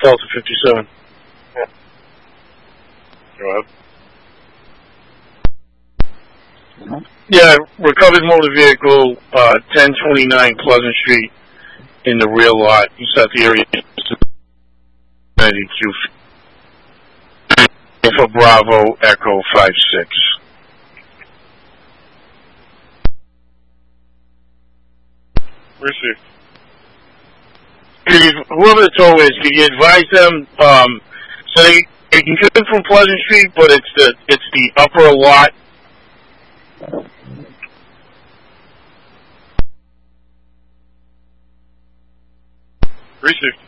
Delta 57. Go ahead. Yeah, recovered motor vehicle, 1029 Pleasant Street in the rear lot. He's at the area for Bravo Echo 56. Received. Whoever the tow is, can you advise them, so they can come in from Pleasant Street, but it's the upper lot. Received.